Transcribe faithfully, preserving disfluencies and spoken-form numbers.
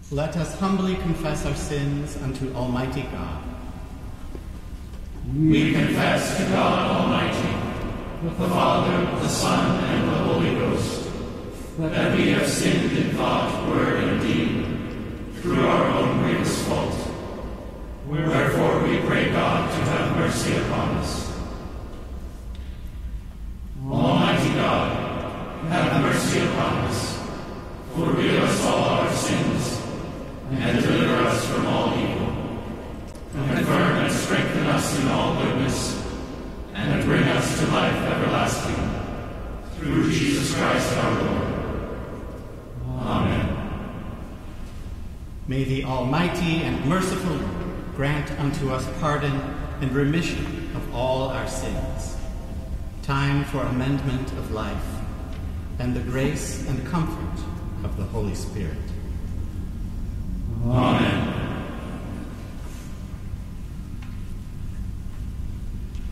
Let us humbly confess our sins unto Almighty God. We confess to God Almighty, the Father, the Son, and the Holy Ghost, that we have sinned in thought, word, and deed, through our own greatest fault. Wherefore we pray God to have mercy upon us. Almighty God, have mercy upon us. Forgive us all our sins, and deliver us from all evil. Confirm and strengthen us in all goodness, and bring us to life everlasting. Through Jesus Christ our Lord. Amen. May the Almighty and merciful Lord grant unto us pardon and remission of all our sins, time for amendment of life, and the grace and comfort of the Holy Spirit.